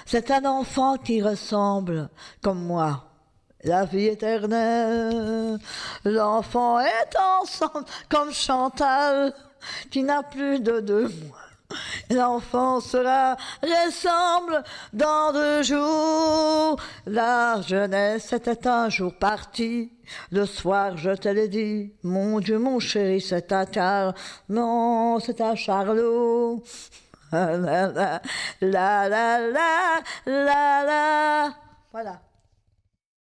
C'est un enfant qui ressemble, comme moi, la vie éternelle. L'enfant est ensemble, comme Chantal, qui n'a plus de 2 mois. L'enfant sera ressemble dans 2 jours. La jeunesse était un jour partie. Le soir, je te l'ai dit, mon Dieu, mon chéri, c'est à Carl. Non, c'est à Charlot. La la la la la la la. Voilà.